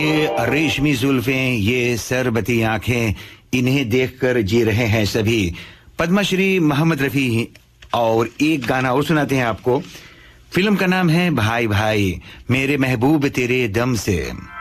ये रेशमी जुल्फें, ये सरबती आंखें, इन्हें देखकर जी रहे हैं सभी। पद्मश्री मोहम्मद रफी। और एक गाना और सुनाते हैं आपको। फिल्म का नाम है भाई भाई, मेरे महबूब तेरे दम से।